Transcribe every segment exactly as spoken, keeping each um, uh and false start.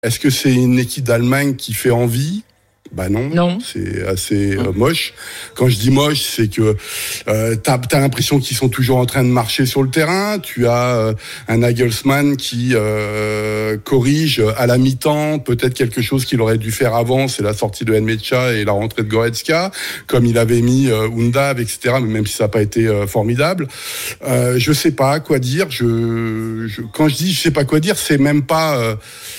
Est-ce que c'est une équipe d'Allemagne qui fait envie ? Bah non, non, c'est assez euh, moche. Quand je dis moche, c'est que euh, t'as, t'as l'impression qu'ils sont toujours en train de marcher sur le terrain. Tu as euh, un Nagelsmann qui euh, corrige à la mi-temps peut-être quelque chose qu'il aurait dû faire avant, c'est la sortie de Nmecha et la rentrée de Goretzka, comme il avait mis euh, Undav, et cetera. Mais même si ça n'a pas été euh, formidable, euh, je sais pas quoi dire. Je, je, quand je dis je sais pas quoi dire, c'est même pas. Euh,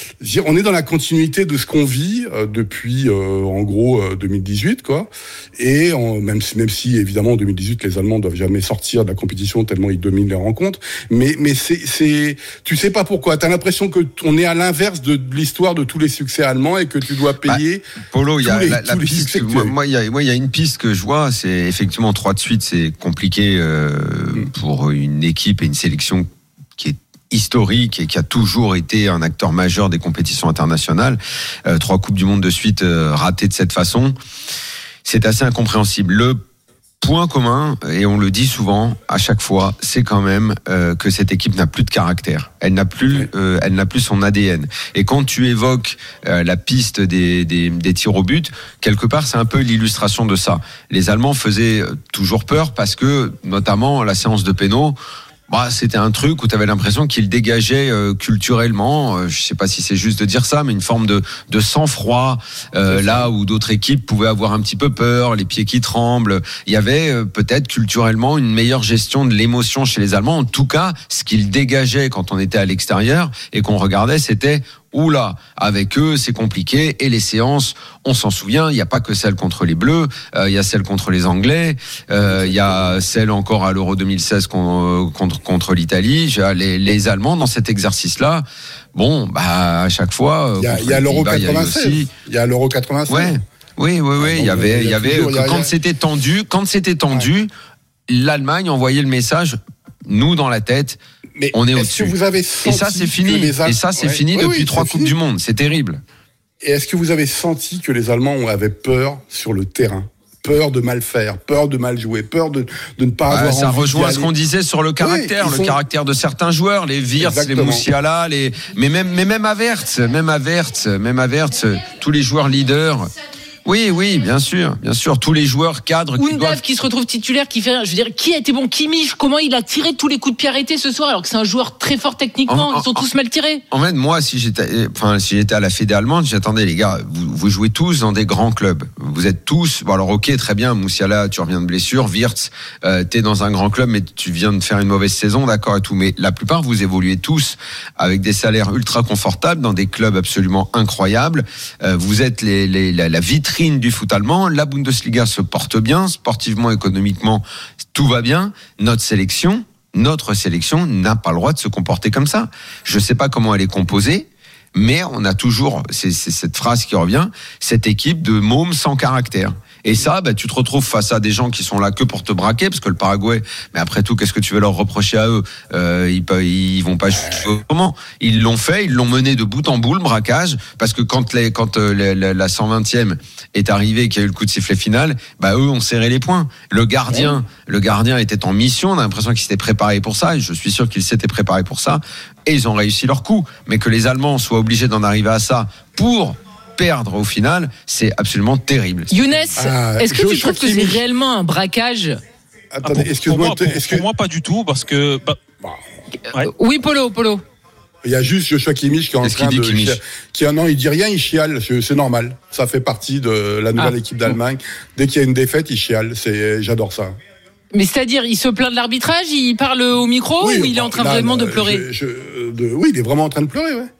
on est dans la continuité de ce qu'on vit euh, depuis. Euh, en gros euh, deux mille dix-huit quoi, et en, même si même si évidemment en deux mille dix-huit les Allemands doivent jamais sortir de la compétition tellement ils dominent les rencontres, mais mais c'est c'est tu sais pas pourquoi, t'as l'impression que on est à l'inverse de, de l'histoire de tous les succès allemands et que tu dois payer. Bah, Polo, il y a les, la, la piste. Moi, moi, il y a moi il y a une piste que je vois, c'est effectivement trois de suite, c'est compliqué euh, mm. pour une équipe et une sélection qui est historique et qui a toujours été un acteur majeur des compétitions internationales. Euh, trois Coupes du Monde de suite euh, ratées de cette façon, c'est assez incompréhensible. Le point commun, et on le dit souvent à chaque fois, c'est quand même euh, que cette équipe n'a plus de caractère. Elle n'a plus, euh, elle n'a plus son A D N. Et quand tu évoques euh, la piste des, des, des tirs au but, quelque part, c'est un peu l'illustration de ça. Les Allemands faisaient toujours peur parce que, notamment, la séance de pénaux, bah, c'était un truc où tu avais l'impression qu'il dégageait euh, culturellement, euh, je sais pas si c'est juste de dire ça, mais une forme de, de sang-froid, euh, là où d'autres équipes pouvaient avoir un petit peu peur, les pieds qui tremblent. Il y avait euh, peut-être culturellement une meilleure gestion de l'émotion chez les Allemands. En tout cas, ce qu'ils dégageaient quand on était à l'extérieur et qu'on regardait, c'était oula, avec eux, c'est compliqué. Et les séances, on s'en souvient, il n'y a pas que celle contre les Bleus, euh, il y a celle contre les Anglais, euh, il y a celle encore à l'Euro deux mille seize contre, contre l'Italie. Les, les Allemands, dans cet exercice-là, bon, bah, à chaque fois... Il y a, il y a l'Euro quatre-vingt-seize. Il y a l'Euro quatre-vingt-seize. Ouais. Oui, oui, oui. Il y avait, il y avait, quand c'était tendu, quand c'était tendu, l'Allemagne envoyait le message, nous dans la tête, mais on est au-dessus. Vous avez et ça, c'est fini. Les... Et ça, c'est ouais. fini oui, depuis oui, trois Coupes fini. du Monde. C'est terrible. Et est-ce que vous avez senti que les Allemands avaient peur sur le terrain? Peur de mal faire, peur de mal jouer, peur de, de ne pas ah, avoir ça envie rejoint ce qu'on disait sur le caractère, oui, le sont... caractère de certains joueurs, les Wirtz, Exactement. les Moussiala, les... mais même, mais même Havertz, même Havertz, même Havertz, tous les joueurs leaders. Oui, oui, bien sûr, bien sûr. Tous les joueurs cadres qui Undav doivent... qui se retrouve titulaire, qui fait, je veux dire, qui a été bon, Kimmich, comment il a tiré tous les coups de pied arrêtés ce soir, alors que c'est un joueur très fort techniquement, en, ils sont en, tous mal tirés. En fait, moi, si j'étais, enfin, si j'étais à la Fédé allemande, j'attendais les gars, vous, vous jouez tous dans des grands clubs. Vous êtes tous, bon alors ok, très bien, Moussiala, tu reviens de blessure, Wirtz, euh, t'es dans un grand club, mais tu viens de faire une mauvaise saison, d'accord et tout. Mais la plupart, vous évoluez tous avec des salaires ultra confortables dans des clubs absolument incroyables. Euh, vous êtes les, les, la, la vitrine du foot allemand. La Bundesliga se porte bien, sportivement, économiquement, tout va bien. Notre sélection, notre sélection n'a pas le droit de se comporter comme ça. Je ne sais pas comment elle est composée, mais on a toujours, c'est, c'est cette phrase qui revient, cette équipe de mômes sans caractère. Et ça, bah, tu te retrouves face à des gens qui sont là que pour te braquer, parce que le Paraguay, mais après tout, qu'est-ce que tu veux leur reprocher à eux? euh, ils, ils vont pas jouer comment? Ils l'ont fait, ils l'ont mené de bout en bout, le braquage, parce que quand, les, quand euh, les, la, la cent vingtième est arrivée, qu'il y a eu le coup de sifflet final, bah eux ont serré les poings. Le gardien, ouais. le gardien était en mission, on a l'impression qu'il s'était préparé pour ça, et je suis sûr qu'il s'était préparé pour ça, et ils ont réussi leur coup. Mais que les Allemands soient obligés d'en arriver à ça pour perdre au final, c'est absolument terrible. Younes, ah, est-ce que tu trouves que c'est réellement un braquage? Attendez, excuse-moi. Pour, pour, est-ce pour que... moi, pas du tout, parce que... Bah, ouais. Oui, Polo, Polo. Il y a juste Joshua Kimmich qui est en Qu'est-ce train de... Qui, qui non, il dit rien, il chiale. C'est normal. Ça fait partie de la nouvelle ah. équipe d'Allemagne. Dès qu'il y a une défaite, il chiale. C'est... J'adore ça. Mais c'est-à-dire, il se plaint de l'arbitrage, il parle au micro, oui, ou il est en train là, vraiment de pleurer je, je, de... Oui, il est vraiment en train de pleurer, ouais.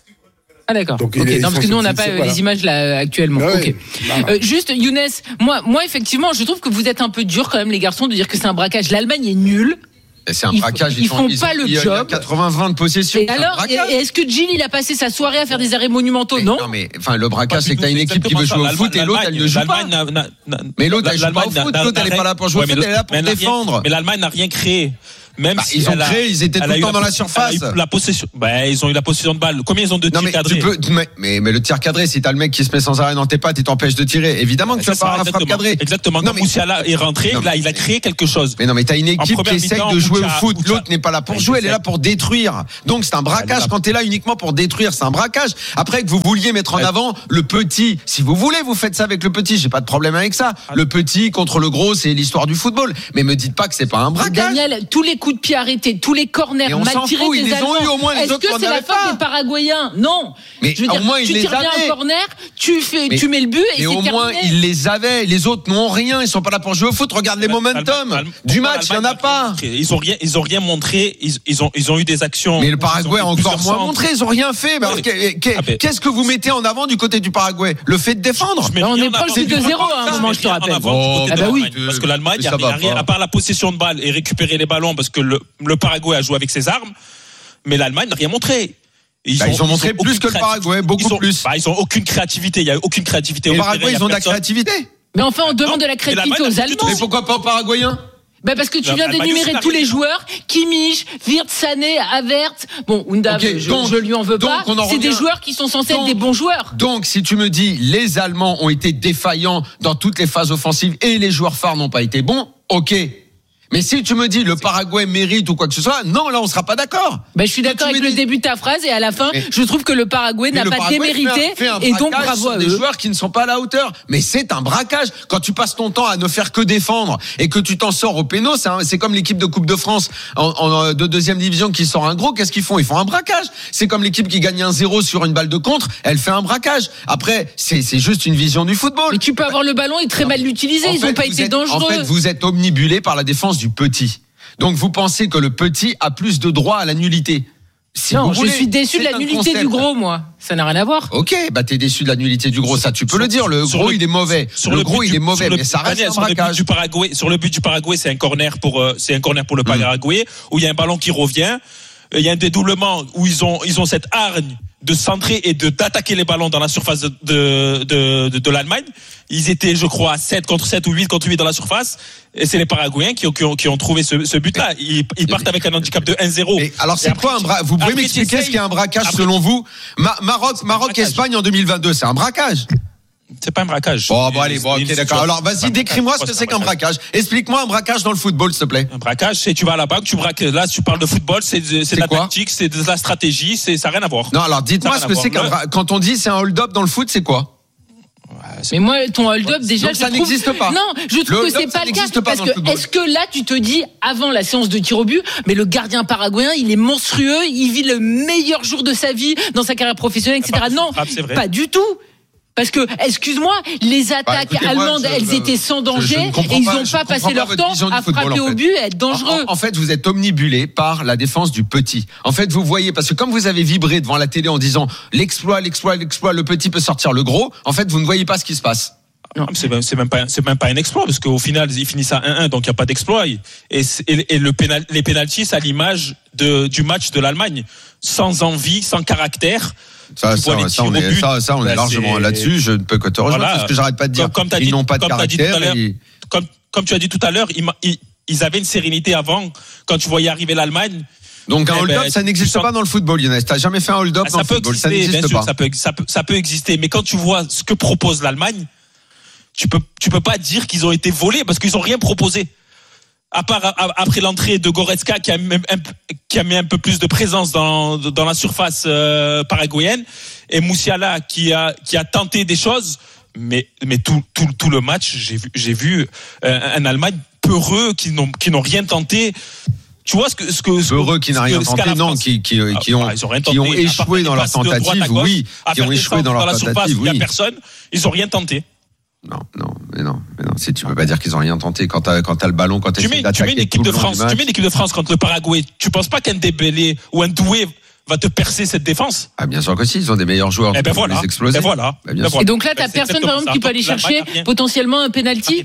Ah d'accord. Donc, okay. Non, parce que nous on n'a pas voilà. les images là actuellement. Ouais, okay. euh, juste Younes, moi, moi effectivement, je trouve que vous êtes un peu dur quand même les garçons de dire que c'est un braquage. L'Allemagne est nulle. Et c'est un ils braquage. Ils, ils font, ils font pas ils, le il job. quatre-vingts vingt de possession. Et alors, et, et est-ce que Gilles il a passé sa soirée à faire des arrêts monumentaux? mais, Non. Non mais enfin le braquage c'est que t'as une équipe qui veut jouer au foot et l'autre elle ne joue pas. N'a, n'a, n'a, mais l'autre elle joue pas au foot, l'autre elle est pas là pour jouer au foot, elle est là pour défendre. Mais l'Allemagne n'a rien créé. même bah, si ils ont a, créé, ils étaient tout le temps dans la surface. La possession, bah, ils ont eu la possession de balle. Combien ils ont de tirs cadrés? Tu peux, mais, mais, mais le tir cadré, si t'as le mec qui se met sans arrêt dans tes pattes et t'empêche de tirer, évidemment que tu vas pas avoir la frappe cadrée. Exactement. Non, quand Moussiala est rentré, non, là, il a créé quelque chose. Mais non, mais t'as une équipe qui essaye de jouer au foot. L'autre n'est pas là pour jouer, elle est là pour détruire. Donc c'est un braquage. Quand t'es là uniquement pour détruire, c'est un braquage. Après que vous vouliez mettre en avant le petit, si vous voulez, vous faites ça avec le petit. J'ai pas de problème avec ça. Le petit contre le gros, c'est l'histoire du football. Mais me dites pas que c'est pas un braquage. Daniel, tous les coups de pied arrêtés, tous les corners mal tirés des Allemands. Est-ce que c'est la faute des Paraguayens? Non. Mais je veux au dire, moins tu ils les tires bien un corner, tu fais, mais, tu mets le but et c'est terminé. Mais au moins ils les avaient. Les autres n'ont rien. Ils sont pas là pour jouer au foot. Regarde les momentum du match. Il y en a pas. Ils ont rien. Ils ont rien montré. Ils, ils ont ils ont eu des actions. Mais le Paraguay a encore moins montré. Ils ont rien fait. Mais alors, qu'est-ce que vous mettez en avant du côté du Paraguay? Le fait de défendre. On est proche du deux zéro à un moment, je te rappelle. Ah bah oui. Parce que l'Allemagne, il n'y a rien à part la possession de balle et récupérer les ballons parce que le, le Paraguay a joué avec ses armes, mais l'Allemagne n'a rien montré. Ils, bah, ont, ils ont montré ils ont plus que le Paraguay, beaucoup ils ont, plus. Bah, ils ont aucune créativité, il y a aucune créativité. Et au Paraguay, ils ont de la créativité. Mais enfin, on demande de la créativité aux Allemands. Mais pourquoi pas aux Paraguayens? Bah parce que tu viens d'énumérer tous les joueurs, Kimmich, Wirtz, Sané, Havertz, bon, Undav, okay, je, je lui en veux pas, c'est des joueurs qui sont censés donc, être des bons joueurs. Donc, si tu me dis, les Allemands ont été défaillants dans toutes les phases offensives et les joueurs phares n'ont pas été bons, ok. Mais si tu me dis le Paraguay mérite ou quoi que ce soit, non, là on sera pas d'accord. Ben je suis d'accord avec le dis... début de ta phrase et à la fin, mais, je trouve que le Paraguay n'a pas Paraguay démérité fait un, fait un et donc bravo à eux. Des joueurs qui ne sont pas à la hauteur, mais c'est un braquage. Quand tu passes ton temps à ne faire que défendre et que tu t'en sors au péno, c'est, un, c'est comme l'équipe de Coupe de France en, en, de deuxième division qui sort un gros. Qu'est-ce qu'ils font? Ils font un braquage. C'est comme l'équipe qui gagne un zéro sur une balle de contre, elle fait un braquage. Après, c'est, c'est juste une vision du football. Mais tu peux avoir le ballon et très mal l'utiliser. Ils n'ont pas été êtes, dangereux. En fait, vous êtes omnibulé par la défense du petit. Donc vous pensez que le petit a plus de droit à la nullité? Si non, je voulez, suis déçu de la nullité du gros, moi. Ça n'a rien à voir. Ok, bah t'es déçu de la nullité du gros, ça tu peux sur, le dire. Le gros le, il est mauvais. Sur le, le gros il est mauvais, mais ça reste un braquage. Du Paraguay, sur le but du Paraguay, c'est un corner pour euh, c'est un corner pour le Paraguay mmh. où il y a un ballon qui revient. Il y a un dédoublement où ils ont ils ont cette hargne de centrer et de d'attaquer les ballons dans la surface de de de, de, de l'Allemagne. Ils étaient, je crois, sept contre sept ou huit contre huit dans la surface. Et c'est les Paraguayens qui ont, qui ont, qui ont trouvé ce, ce but-là. Ils, ils partent avec un handicap de un zéro. Et alors, c'est et quoi un braquage? Vous pouvez m'expliquer ce qu'est un braquage après, selon vous? Ma, Maroc, Maroc, Espagne en deux mille vingt-deux, c'est un braquage? C'est pas un braquage. Bon, bon, allez, bon, ok, d'accord. Alors, vas-y, décris-moi ce que c'est qu'un braquage. Explique-moi un braquage dans le football, s'il te plaît. Un braquage, c'est tu vas à la banque, tu braques. Là, tu parles de football, c'est, c'est, c'est de la tactique, c'est de la stratégie, c'est, ça n'a rien à voir. Non, alors, dites-moi ce que c'est qu'un braquage. Quand on dit c'est un hold-up dans le foot, c'est quoi? Mais moi, ton hold-up, déjà, donc, je ça trouve... n'existe pas. Non, je trouve que c'est pas le cas. Parce que, est-ce que là, tu te dis, avant la séance de tir au but, mais le gardien paraguayen, il est monstrueux, il vit le meilleur jour de sa vie dans sa carrière professionnelle, et cetera. Non, pas du tout. Parce que, excuse-moi, les attaques bah, allemandes, moi, je, elles étaient sans danger je, je et ils n'ont pas, pas passé leur temps à frapper football, au but et à être dangereux. En, en, en fait, vous êtes omnibulé par la défense du petit. En fait, vous voyez, parce que comme vous avez vibré devant la télé en disant l'exploit, l'exploit, l'exploit, le petit peut sortir le gros, en fait, vous ne voyez pas ce qui se passe. Non, c'est même, c'est même pas, c'est même pas un exploit parce qu'au final, ils finissent à un un, donc il n'y a pas d'exploit. Et, et, et le pénal, les pénaltys, c'est à l'image de, du match de l'Allemagne. Sans envie, sans caractère. Ça, ça, ça, on est, ça, ça, on est largement c'est... là-dessus. Je ne peux que te rejoindre voilà. parce que j'arrête pas de dire. Comme, comme ils dit, n'ont pas de caractère. Et... Comme, comme tu as dit tout à l'heure, ils, ils, ils avaient une sérénité avant. Quand tu voyais arriver l'Allemagne. Donc un hold-up, ben, ça n'existe sens... pas dans le football, Younes. T'as jamais fait un hold-up ah, dans le football, exister, ça n'existe sûr, pas. Ça peut, ça peut, ça peut exister. Mais quand tu vois ce que propose l'Allemagne, tu peux, tu peux pas dire qu'ils ont été volés parce qu'ils ont rien proposé. À part après l'entrée de Goretzka qui a, même un, qui a mis un peu plus de présence dans, dans la surface euh, paraguayenne et Moussiala qui a, qui a tenté des choses, mais, mais tout, tout, tout le match, j'ai vu, j'ai vu euh, un Allemagne peureux qui n'ont, qui n'ont rien tenté. Tu vois ce que ce que ce peureux qui n'a rien tenté, non, qui qui qui ont qui ont échoué dans leur tentative, oui, qui ont échoué dans leur tentative, oui. Il y a personne, ils ont rien tenté. Non, non, mais non, mais non. Si tu peux pas dire qu'ils ont rien tenté quand t'as quand t'as le ballon, quand tu mets tu mets une équipe de France, tu mets une équipe de France contre le Paraguay. Tu penses pas qu'un Dembélé ou un Doué va te percer cette défense? Ah bien sûr que si, ils ont des meilleurs joueurs. Eh ben voilà. Les exploser. Ben voilà. Ben Et donc là, t'as personne par exemple qui peut aller chercher potentiellement un penalty.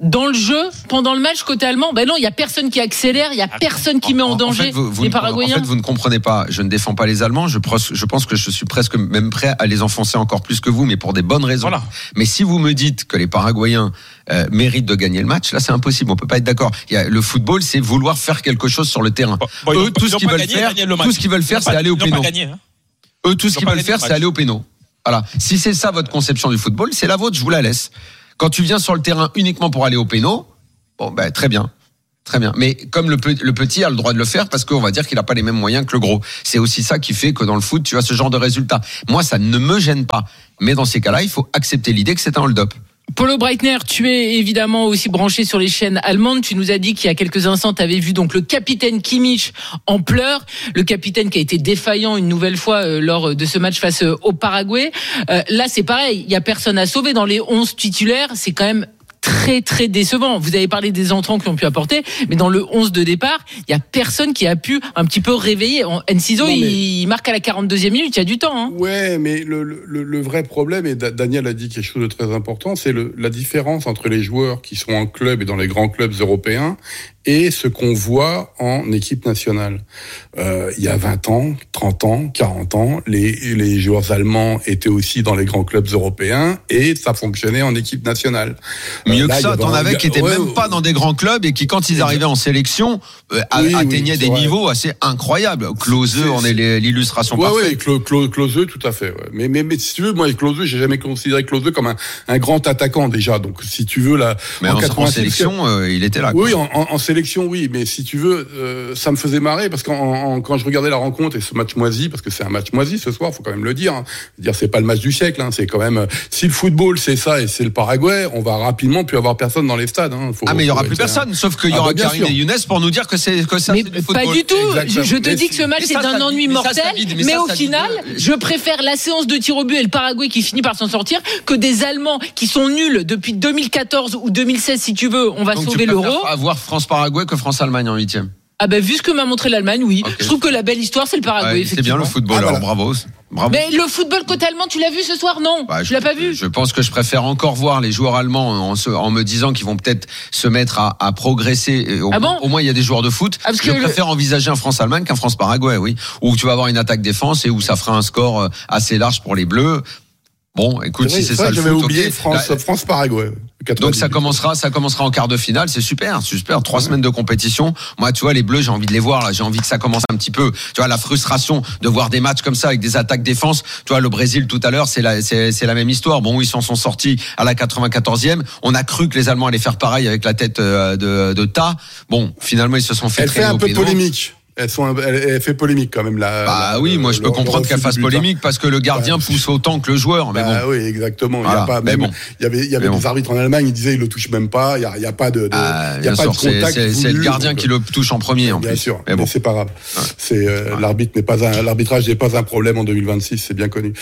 dans le jeu, pendant le match côté allemand, ben non, il y a personne qui accélère, il y a personne qui met en, en danger en fait, vous, vous les Paraguayens. En fait, vous ne comprenez pas. Je ne défends pas les Allemands. Je, je pense que je suis presque même prêt à les enfoncer encore plus que vous, mais pour des bonnes raisons. Voilà. Mais si vous me dites que les Paraguayens euh, méritent de gagner le match, là, c'est impossible. On peut pas être d'accord. Il y a, le football, c'est vouloir faire quelque chose sur le terrain. Bon, bon, Eux, tout ce qu'ils veulent faire, tout ce qu'ils veulent faire, c'est aller au pénal. Eux, tout ce qu'ils veulent faire, c'est aller au pénal. Voilà. Si c'est ça votre conception du football, c'est la vôtre. Je vous la laisse. Quand tu viens sur le terrain uniquement pour aller au pénal, bon, ben, très bien. Très bien. Mais comme le, pe- le petit a le droit de le faire parce qu'on va dire qu'il n'a pas les mêmes moyens que le gros. C'est aussi ça qui fait que dans le foot, tu as ce genre de résultat. Moi, ça ne me gêne pas. Mais dans ces cas-là, il faut accepter l'idée que c'est un hold-up. Paulo Breitner, tu es évidemment aussi branché sur les chaînes allemandes. Tu nous as dit qu'il y a quelques instants, tu avais vu donc le capitaine Kimmich en pleurs. Le capitaine qui a été défaillant une nouvelle fois euh, lors de ce match face euh, au Paraguay. Euh, là, c'est pareil. Il y a personne à sauver dans les onze titulaires. C'est quand même très très décevant. Vous avez parlé des entrants qui ont pu apporter, mais dans le onze de départ, il y a personne qui a pu un petit peu réveiller. Enciso, mais... il marque à la quarante-deuxième minute, il y a du temps. Hein. Ouais, mais le, le, le vrai problème, et Daniel a dit quelque chose de très important, c'est le, la différence entre les joueurs qui sont en club et dans les grands clubs européens et ce qu'on voit en équipe nationale. Euh, il y a vingt ans, trente ans, quarante ans, les, les joueurs allemands étaient aussi dans les grands clubs européens et ça fonctionnait en équipe nationale. Mieux euh, là, que ça, t'en avais qui étaient ouais, même ouais, pas dans des grands clubs et qui, quand ils arrivaient en sélection, euh, oui, atteignaient oui, des vrai. niveaux assez incroyables. Klose, on est l'illustration ouais, parfaite. Oui, Klose, Klose, tout à fait. Ouais. Mais, mais, mais si tu veux, moi, Klose, j'ai jamais considéré Klose comme un, un grand attaquant déjà. Donc, si tu veux, là, mais en, en, en sélection, euh, il était là. Quoi. Oui, en, en, en sélection, oui, mais si tu veux, euh, ça me faisait marrer parce qu'en quand je regardais la rencontre et ce match moisi, parce que c'est un match moisi ce soir, faut quand même le dire. Hein. Dire c'est pas le match du siècle, hein, c'est quand même. Si le football c'est ça et c'est le Paraguay, on va rapidement plus avoir personne dans les stades. Hein. Faut, ah mais il y aura plus personne, un... sauf qu'il y aura ah bah, Karim et Younes pour nous dire que c'est que ça. Mais c'est du pas football. du tout. Je, je te mais dis que ce match c'est d'un ennui mais mortel, ça, mais, mais ça, au ça final, je préfère la séance de tir au but et le Paraguay qui finit par s'en sortir que des Allemands qui sont nuls depuis deux mille quatorze ou deux mille seize si tu veux. On va Donc sauver l'euro. Avoir France-Paraguay que France-Allemagne en huitième. Ah ben vu ce que m'a montré l'Allemagne, oui. Okay. Je trouve que la belle histoire c'est le Paraguay. Ouais, c'est bien le football, ah, alors voilà. bravo. Bravo. Mais le football côté allemand, tu l'as vu ce soir? Non, bah, je l'ai pas vu. Je pense que je préfère encore voir les joueurs allemands en, se, en me disant qu'ils vont peut-être se mettre à, à progresser. Au, ah bon au moins, il y a des joueurs de foot. Ah, je préfère le... envisager un France-Allemagne qu'un France-Paraguay, oui. Où tu vas avoir une attaque-défense et où ça fera un score assez large pour les Bleus. Bon, écoute, c'est si c'est ça le foot. J'avais oublié okay. France, La... France-Paraguay. Donc ça commencera, ça commencera en quart de finale, c'est super, c'est super. Trois ouais. semaines de compétition. Moi, tu vois, les Bleus, j'ai envie de les voir. Là, j'ai envie que ça commence un petit peu. Tu vois, la frustration de voir des matchs comme ça avec des attaques-défense. Tu vois, le Brésil tout à l'heure, c'est la, c'est, c'est la même histoire. Bon, ils s'en sont sortis à la quatre-vingt-quatorzième. On a cru que les Allemands allaient faire pareil avec la tête de, de Ta. Bon, finalement, ils se sont fait. Elle fait un peu polémique. Elles sont, elle, elle fait polémique quand même là. Bah la, oui, moi je peux comprendre qu'elle fasse polémique parce que le gardien bah, pousse autant que le joueur. Mais bah bon. oui, exactement. Voilà, il y a pas, même, bon. il y avait, il y avait des bon. arbitres en Allemagne, ils disaient ils le touchent même pas. Il y a, il y a pas de, de ah, il y a pas sûr, de contact. C'est, c'est, c'est le gardien donc, qui le touche en premier en bien plus. sûr, mais, bon. mais c'est pas grave. Ouais. C'est euh, ouais. l'arbitre n'est pas un, l'arbitrage n'est pas un problème en deux mille vingt-six, c'est bien connu.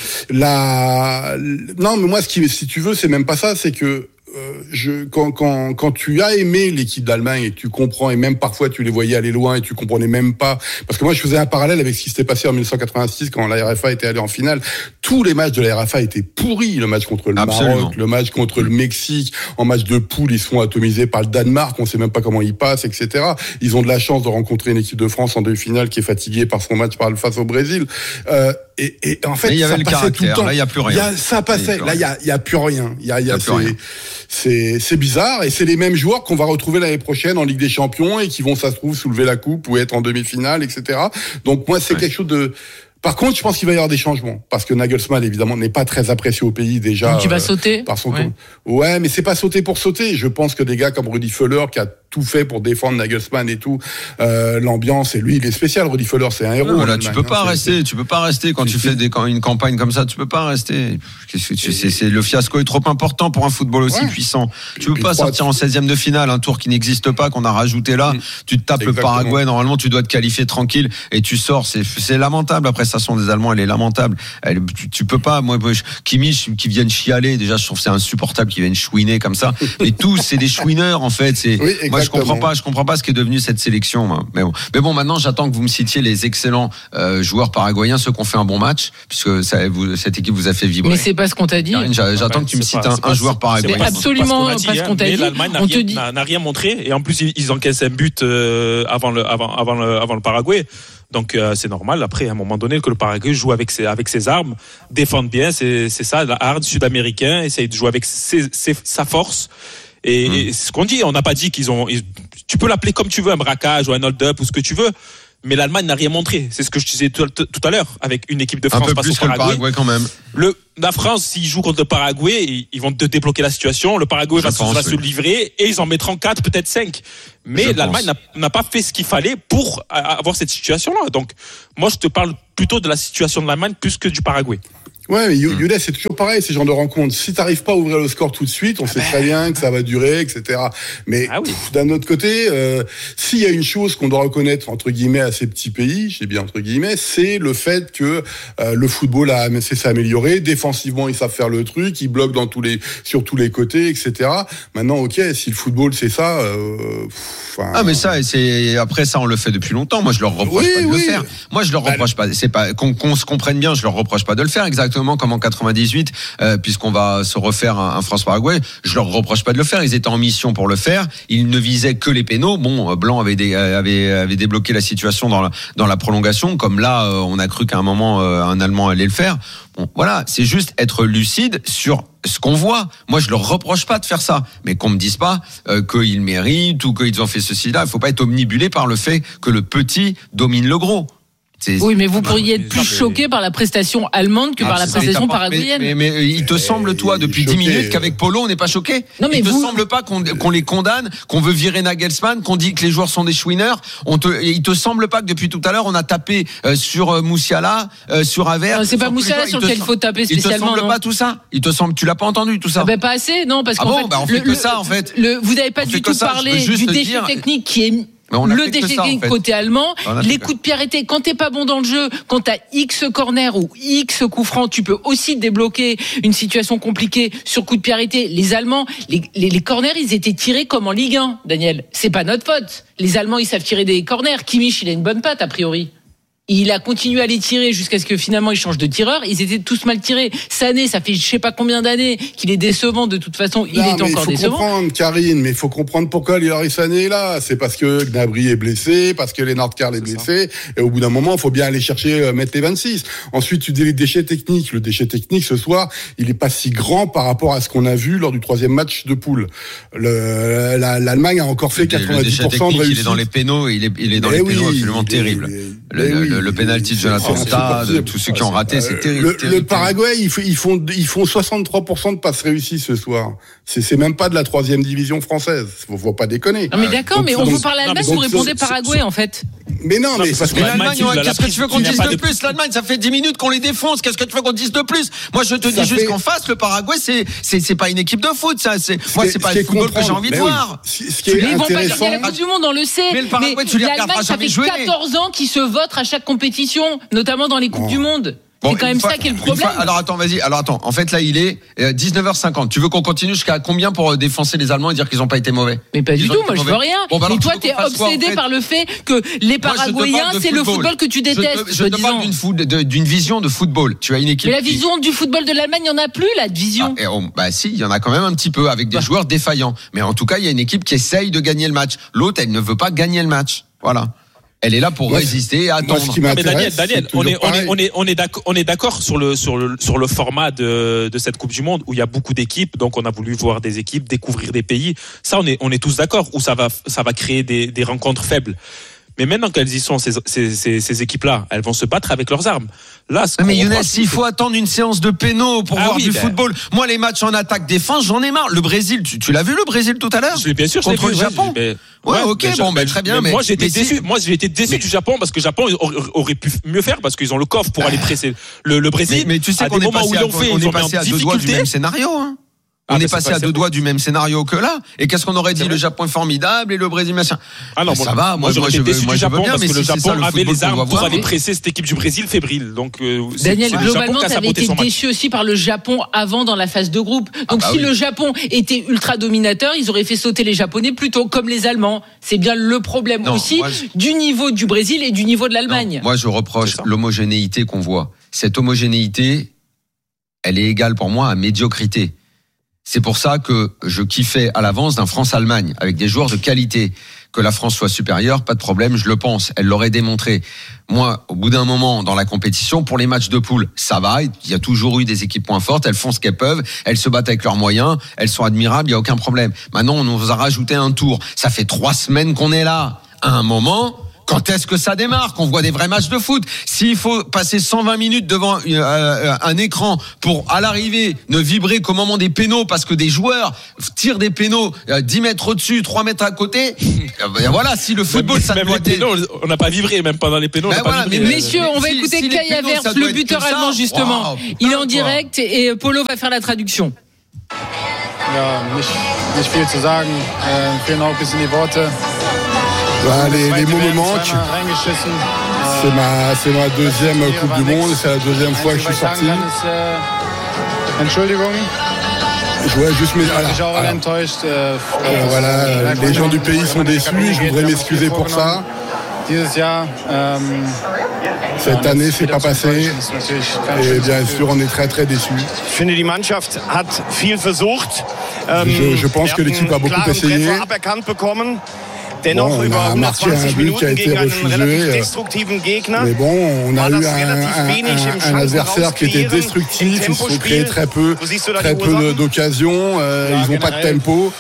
La, non, mais moi ce qui, si tu veux, c'est même pas ça, c'est que Euh, je, quand, quand, quand tu as aimé l'équipe d'Allemagne et que tu comprends, et même parfois tu les voyais aller loin et tu comprenais même pas, parce que moi je faisais un parallèle avec ce qui s'était passé en mille neuf cent quatre-vingt-six quand la R F A était allée en finale. Tous les matchs de la R F A étaient pourris. Le match contre le Absolument. Maroc, le match contre le Mexique, en match de poule, ils se font atomiser par le Danemark, on sait même pas comment ils passent, et cetera. Ils ont de la chance de rencontrer une équipe de France en demi-finale qui est fatiguée par son match par face au Brésil. Euh, et, et en fait, il y avait ça le passait tout le temps. Là, il y a plus rien. Y a, ça passait. Là, il y a, il y a plus rien. Il y a, il y a, il y a plus rien. C'est, c'est bizarre et c'est les mêmes joueurs qu'on va retrouver l'année prochaine en Ligue des Champions et qui vont, ça se trouve, soulever la coupe ou être en demi-finale, et cetera. Donc moi, c'est ouais. quelque chose de... Par contre, je pense qu'il va y avoir des changements parce que Nagelsmann, évidemment, n'est pas très apprécié au pays déjà. Donc il va euh, sauter. Par son ouais. ouais, mais c'est pas sauter pour sauter. Je pense que des gars comme Rudi Völler qui a tout fait pour défendre Nagelsmann et tout, euh, l'ambiance et lui, il est spécial. Rudi Völler, c'est un héros. Non, là, tu peux pas hein, rester. C'est... Tu peux pas rester quand tu fais des, quand une campagne comme ça. Tu peux pas rester. Qu'est-ce que tu, c'est, c'est le fiasco est trop important pour un football aussi ouais. puissant. Tu peux pas sortir en seizième de finale, un tour qui n'existe pas, qu'on a rajouté là. Mmh. Tu te tapes Exactement. le Paraguay. Normalement, tu dois te qualifier tranquille et tu sors. C'est, c'est lamentable. La prestation des Allemands, elle est lamentable. Elle, tu, tu peux pas. Moi, Kimmich qui viennent chialer. Déjà, je trouve que c'est insupportable qu'ils viennent chouiner comme ça. Mais tous, c'est des chouineurs en fait. C'est oui, moi, moi, je comprends pas, je comprends pas ce qui est devenu cette sélection. Moi. Mais bon, mais bon, maintenant, j'attends que vous me citiez les excellents euh, joueurs paraguayens, ceux qui ont fait un bon match, puisque ça, vous, cette équipe vous a fait vibrer. Mais c'est pas ce qu'on t'a dit. Karine, j'attends ouais, que tu me cites pas, un, pas, un joueur paraguayen. C'est absolument pas ce qu'on, pas ce qu'on t'a dit. L'Allemagne n'a, rien, dit... n'a, n'a rien montré, et en plus, ils, ils encaissent un but euh, avant le, avant, avant le, avant le Paraguay. Donc euh, c'est normal. Après, à un moment donné, que le Paraguay joue avec ses avec ses armes, défende bien. C'est c'est ça, la hard sud-américain essaye de jouer avec ses, ses, sa force. Et, mmh. et c'est ce qu'on dit. On n'a pas dit qu'ils ont. Ils, tu peux l'appeler comme tu veux, un braquage ou un hold-up ou ce que tu veux. Mais l'Allemagne n'a rien montré. C'est ce que je disais tout, tout à l'heure avec une équipe de France. Un peu plus que le Paraguay quand même. Le, la France, s'ils jouent contre le Paraguay, ils, ils vont te débloquer la situation. Le Paraguay va, pense, va oui. se livrer et ils en mettront quatre, peut-être cinq. Mais je l'Allemagne n'a, n'a pas fait ce qu'il fallait pour avoir cette situation-là. Donc, moi, je te parle plutôt de la situation de l'Allemagne plus que du Paraguay. Ouais, mais Younes, c'est toujours pareil, ces genres de rencontres. Si t'arrives pas à ouvrir le score tout de suite, on sait très bien que ça va durer, et cetera. Mais ah oui. pff, d'un autre côté, euh, s'il y a une chose qu'on doit reconnaître entre guillemets à ces petits pays, j'ai bien entre guillemets, c'est le fait que euh, le football a cessé s'améliorer. Défensivement, ils savent faire le truc, ils bloquent dans tous les, sur tous les côtés, et cetera. Maintenant, ok, si le football c'est ça. Euh, pff, ah mais ça, c'est après ça, on le fait depuis longtemps. Moi, je leur reproche oui, pas de oui. le faire. Moi, je leur reproche bah, pas. C'est pas qu'on, qu'on se comprenne bien. Je leur reproche pas de le faire exactement. Comme en quatre-vingt-dix-huit, euh, puisqu'on va se refaire un, un France-Paraguay, je leur reproche pas de le faire. Ils étaient en mission pour le faire. Ils ne visaient que les pénaux. Bon, Blanc avait, des, avait, avait débloqué la situation dans la, dans la prolongation. Comme là, euh, on a cru qu'à un moment, euh, un Allemand allait le faire. Bon, voilà, c'est juste être lucide sur ce qu'on voit. Moi, je leur reproche pas de faire ça, mais qu'on me dise pas euh, qu'ils méritent ou qu'ils ont fait ceci là. Il faut pas être omnibulé par le fait que le petit domine le gros. C'est... Oui, mais vous pourriez être plus choqué par la prestation allemande que ah, par la prestation paraguayenne. Mais, mais, mais il te semble, toi, depuis dix minutes, qu'avec Polo, on n'est pas choqué? Non, mais il vous... te semble pas qu'on, qu'on les condamne, qu'on veut virer Nagelsmann, qu'on dit que les joueurs sont des chouineurs? On te, il te semble pas que depuis tout à l'heure, on a tapé euh, sur euh, Moussiala, euh, sur Havertz? C'est pas Moussiala sur lequel il faut taper spécialement. Il te semble non pas tout ça? Il te semble, tu l'as pas entendu tout ça? Ah ben pas assez, non, parce ah qu'en bon, fait, bah on fait le, que ça en fait. Le, vous n'avez pas on du tout parlé du déchet dire... technique qui est le déchet technique en fait. Côté allemand, les coups de pied arrêtés. Quand t'es pas bon dans le jeu, quand t'as X corner ou X coup franc, tu peux aussi débloquer une situation compliquée sur coup de pied arrêté. Les Allemands, les, les, les corners, ils étaient tirés comme en Ligue un, Daniel. C'est pas notre faute. Les Allemands, ils savent tirer des corners. Kimmich, il a une bonne patte, a priori. Il a continué à les tirer jusqu'à ce que finalement il change de tireur. Ils étaient tous mal tirés. Sané, ça fait je sais pas combien d'années qu'il est décevant. De toute façon, il non, est encore décevant. Il faut comprendre, Karine, mais il faut comprendre pourquoi Leroy Sané est là. C'est parce que Gnabry est blessé, parce que Lennart Karl est blessé. Et au bout d'un moment, il faut bien aller chercher euh, mettre les vingt-six. Ensuite, tu dis les déchets techniques. Le déchet technique ce soir, il est pas si grand par rapport à ce qu'on a vu lors du troisième match de poule. Le, la, L'Allemagne a encore fait quatre-vingt-dix pour cent de réussite. Il est dans les pénaux, il est, il est dans mais les oui, pénaux absolument terrible. Le, le, oui, le penalty de Jonathan Stade, tous ceux qui ont raté, c'est terrible. Le, terrible, le Paraguay, ils font, ils font, ils font soixante-trois pour cent de passes réussies ce soir. C'est, c'est même pas de la troisième division française. Faut, faut pas déconner. Non, mais d'accord, donc, mais on donc, vous parle Allemagne, vous répondez Paraguay, en fait. Mais non, mais parce que l'Allemagne, qu'est-ce que tu veux qu'on dise de plus? L'Allemagne, ça fait dix minutes qu'on les défonce. Qu'est-ce que tu veux qu'on dise de plus? Moi, je te dis juste qu'en face, le Paraguay, c'est, c'est, c'est pas une équipe de foot, ça. C'est, moi, c'est pas le football que j'ai envie de voir. Ce qui est intéressant. Ils vont pas gagner la Coupe du Monde, on le sait. Mais le Paraguay, tu les regarderas jamais jouer. Ça fait quatorze ans qu'ils se votent à chaque compétition, notamment dans les Coupes du Monde. Bon, c'est quand même fois, ça qui est le problème. Fois, alors attends, vas-y. Alors attends. En fait, là, il est dix-neuf heures cinquante. Tu veux qu'on continue jusqu'à combien pour défoncer les Allemands et dire qu'ils n'ont pas été mauvais? Mais pas du tout. Moi, je veux rien. Bon, bah, mais toi, t'es obsédé quoi, en fait par le fait que les Paraguayens, c'est le football que tu détestes. Je, je te parle d'une, foot, de, d'une vision de football. Tu as une équipe. Mais la vision qui... du football de l'Allemagne, il y en a plus, la vision. Ah, et oh, bah si, il y en a quand même un petit peu avec des bah. joueurs défaillants. Mais en tout cas, il y a une équipe qui essaye de gagner le match. L'autre, elle ne veut pas gagner le match. Voilà. Elle est là pour ouais, résister et attendre. Moi, mais Daniel, Daniel on est, on est, on est, on est d'accord, on est d'accord sur le, sur le, sur le format de, de cette Coupe du Monde où il y a beaucoup d'équipes. Donc, on a voulu voir des équipes, découvrir des pays. Ça, on est, on est tous d'accord où ça va, ça va créer des, des rencontres faibles. Mais maintenant qu'elles y sont, ces, ces, ces, ces équipes-là, elles vont se battre avec leurs armes. Là, ce mais Younes, il faut attendre une séance de pénaux pour ah voir oui, du ben... football. Moi, les matchs en attaque-défense, j'en ai marre. Le Brésil, tu, tu l'as vu le Brésil tout à l'heure? Bien sûr, contre vu, le Japon. Mais... Ouais, ouais, ok, bon, ben très bien. Mais, mais moi, j'ai été déçu. Si... Moi, j'ai été déçu mais... du Japon parce que le Japon aurait pu mieux faire parce qu'ils ont le coffre pour aller presser le, le Brésil. Mais, mais tu sais qu'on est passé à, on est passé à deux doigts du même scénario. Hein. On ah, est passé à deux doigts du même scénario que là. Et qu'est-ce qu'on aurait dit? Le Japon est formidable et le Brésil machin. Ah non, ça bon, va. Moi, moi, je veux, moi, je veux bien, parce mais que si le c'est Japon ça, le avait les armes pour voir, aller mais... presser cette équipe du Brésil fébrile. Donc, euh, Daniel, c'est globalement, tu avais été déçu aussi par le Japon avant dans la phase de groupe. Donc, ah bah si oui. le Japon était ultra dominateur, ils auraient fait sauter les Japonais plutôt comme les Allemands. C'est bien le problème non, aussi moi, je... du niveau du Brésil et du niveau de l'Allemagne. Non, moi, je reproche l'homogénéité qu'on voit. Cette homogénéité, elle est égale pour moi à médiocrité. C'est pour ça que je kiffais à l'avance d'un France-Allemagne avec des joueurs de qualité. Que la France soit supérieure, pas de problème, je le pense. Elle l'aurait démontré. Moi, au bout d'un moment dans la compétition, pour les matchs de poule, ça va. Il y a toujours eu des équipes moins fortes. Elles font ce qu'elles peuvent. Elles se battent avec leurs moyens. Elles sont admirables. Il y a aucun problème. Maintenant, on nous a rajouté un tour. Ça fait trois semaines qu'on est là. À un moment. Quand est-ce que ça démarre, qu'on voit des vrais matchs de foot? S'il faut passer cent vingt minutes devant euh, un écran pour, à l'arrivée, ne vibrer qu'au moment des pénaux parce que des joueurs tirent des pénaux euh, dix mètres au-dessus, trois mètres à côté, euh, voilà, si le football, même, ça même doit les pénaux, on n'a pas vibré, même pendant les pénaux. Ben voilà, mais messieurs, on va si, écouter si Kai Havertz, le buteur allemand, justement. Wow, putain, il est en direct quoi. Et Polo va faire la traduction. Ja, nicht, nicht viel zu sagen. Äh, fehlen auch ein bisschen die Worte. Bah, les, les mots me manquent. C'est ma, c'est ma deuxième Coupe du Monde. C'est la deuxième fois que je suis sorti. Je voudrais juste mes... voilà, voilà. Euh, voilà. Les gens du pays sont déçus. Je voudrais m'excuser pour ça. Cette année, c'est pas passé. Et bien sûr, on est très très déçus. Je, je pense que l'équipe a beaucoup essayé. Bon, on a marqué un but qui a été refusé. Mais bon, on a eu un, un, un adversaire qui était destructif. Ils se sont créés très peu, très peu d'occasions. Euh, ils n'ont pas de tempo.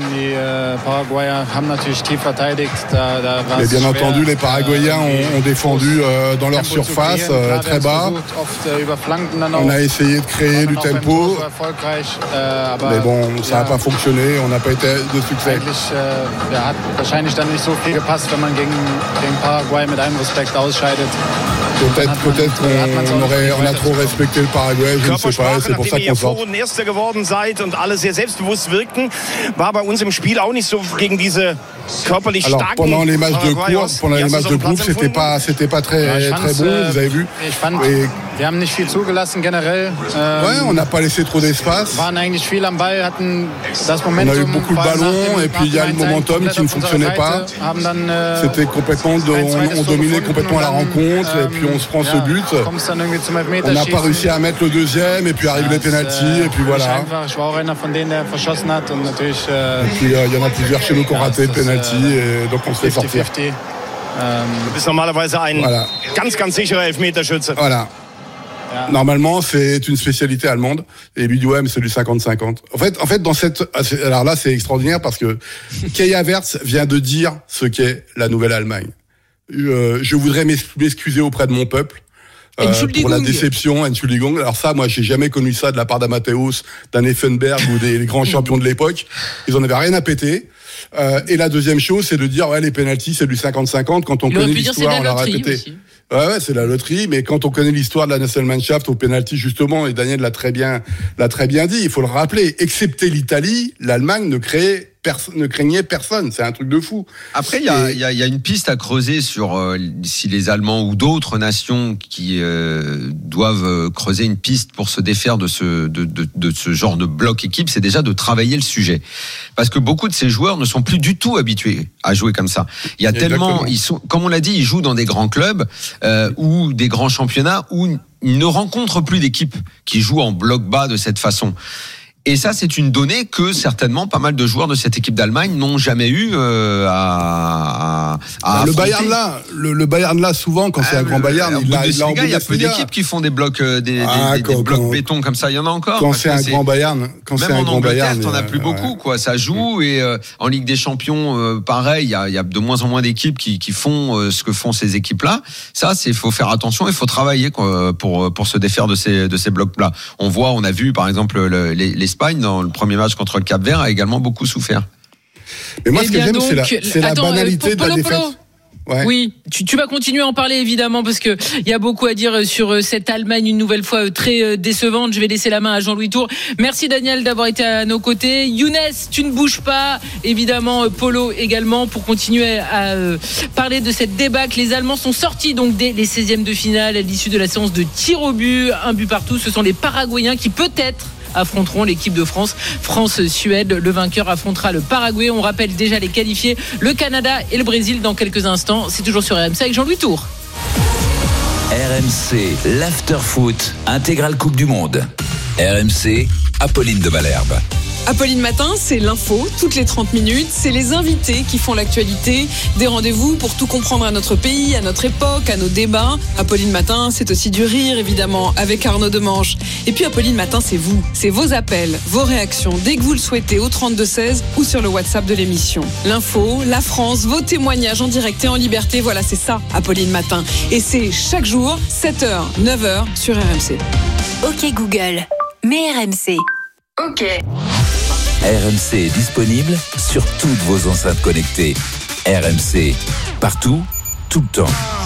Mais bien entendu, les Paraguayens ont, ont défendu euh, dans leur surface euh, très bas. On a essayé de créer du tempo. Mais bon, ça n'a pas fonctionné. On n'a pas été de succès. Dann nicht so viel gepasst, wenn man gegen, gegen Paraguay mit allem Respekt ausscheidet. Peut-être, peut-être qu'on aurait, on a trop respecté le Paraguay, je ne sais pas, c'est pour ça qu'on sort. Erster geworden seid und alle sehr selbstbewusst wirkten, war bei uns im Spiel auch nicht so gegen diese körperlich starken. Alors pendant les matchs de course, pendant les matchs de groupe, c'était pas, c'était pas très, très bon, vous avez vu. Et wir haben nicht viel zugelassen generell. Ouais, on n'a pas laissé trop d'espace. Waren eigentlich viel am Ball, hatten das Momentum. On a eu beaucoup de ballons et puis il y a le momentum qui ne fonctionnait pas. C'était complètement, on, on dominait complètement la rencontre et puis on se prend ce but. On n'a pas réussi à mettre le deuxième et puis arrive les pénaltys et puis voilà. Et puis il euh, y en a plusieurs chez nous qui ont raté le pénalty et donc on se fait sortir. Voilà. Ganz, ganz sicherer Elfmeterschütze. Voilà. Normalement, c'est une spécialité allemande. Et lui dit ouais, mais c'est du cinquante cinquante. En fait, en fait, dans cette, alors là, c'est extraordinaire parce que Kai Havertz vient de dire ce qu'est la nouvelle Allemagne. Euh, je voudrais m'excuser auprès de mon peuple. Euh, pour la déception, Entschuldigung. Alors ça, moi, j'ai jamais connu ça de la part d'Amateus, d'un Effenberg ou des grands champions de l'époque. Ils en avaient rien à péter. Euh, et la deuxième chose, c'est de dire ouais, les pénaltys, c'est du cinquante cinquante. Quand on connaît l'histoire, on l'a répété. Aussi. Ouais, ouais, c'est la loterie, mais quand on connaît l'histoire de la Nationalmannschaft au penalty justement, et Daniel l'a très bien, l'a très bien dit, il faut le rappeler. Excepté l'Italie, l'Allemagne ne créait Pers- ne craignait personne, c'est un truc de fou. Après, il y a, il y a, il y a une piste à creuser sur euh, si les Allemands ou d'autres nations qui euh, doivent creuser une piste pour se défaire de ce de, de, de ce genre de bloc équipe, c'est déjà de travailler le sujet, parce que beaucoup de ces joueurs ne sont plus du tout habitués à jouer comme ça. Il y a Exactement. tellement, ils sont, comme on l'a dit, ils jouent dans des grands clubs euh, ou des grands championnats où ils ne rencontrent plus d'équipes qui jouent en bloc bas de cette façon. Et ça, c'est une donnée que certainement pas mal de joueurs de cette équipe d'Allemagne n'ont jamais eu euh, à, à, à le Bayern là, le, le Bayern là, souvent quand c'est ah, un grand Bayern, il a, il a il y a peu d'équipes qui font des blocs, des, ah, des, quand, des blocs quand, béton comme ça. Il y en a encore. Quand c'est un grand Bayern, quand c'est un grand Bayern, t'en as plus beaucoup, quoi. Ça joue et euh, en Ligue des Champions, euh, pareil, il y a, il y a de moins en moins d'équipes qui, qui font euh, ce que font ces équipes-là. Ça, c'est faut faire attention, il faut travailler quoi, pour pour se défaire de ces de ces blocs-là. On voit, on a vu par exemple le, les, les L'Espagne, dans le premier match contre le Cap-Vert, a également beaucoup souffert. Mais moi, eh ce que j'aime, donc, c'est la, c'est la banalité Polo, de la défaite. Polo. Ouais. Oui, tu, tu vas continuer à en parler évidemment parce que il y a beaucoup à dire sur cette Allemagne une nouvelle fois très décevante. Je vais laisser la main à Jean-Louis Tour. Merci Daniel d'avoir été à nos côtés. Younes, tu ne bouges pas. Évidemment, Polo également pour continuer à euh, parler de cette débâcle. Les Allemands sont sortis donc dès les seizièmes de finale à l'issue de la séance de tir au but. Un but partout. Ce sont les Paraguayens qui peut-être affronteront l'équipe de France. France-Suède, le vainqueur affrontera le Paraguay. On rappelle déjà les qualifiés, le Canada et le Brésil dans quelques instants. C'est toujours sur R M C avec Jean-Louis Tour. R M C, l'after-foot, intégrale Coupe du Monde. R M C, Apolline de Malherbe. Apolline Matin, c'est l'info, toutes les trente minutes. C'est les invités qui font l'actualité. Des rendez-vous pour tout comprendre à notre pays, à notre époque, à nos débats. Apolline Matin, c'est aussi du rire, évidemment, avec Arnaud Demange. Et puis Apolline Matin, c'est vous. C'est vos appels, vos réactions, dès que vous le souhaitez, au trente-deux seize ou sur le WhatsApp de l'émission. L'info, la France, vos témoignages en direct et en liberté. Voilà, c'est ça, Apolline Matin. Et c'est chaque jour, sept heures, neuf heures, sur R M C. Ok Google, mets R M C. Ok. R M C est disponible sur toutes vos enceintes connectées. R M C, partout, tout le temps.